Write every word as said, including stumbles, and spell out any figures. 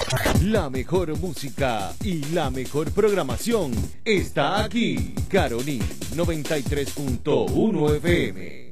La mejor música y la mejor programación está aquí. Caroní noventa y tres punto uno F M.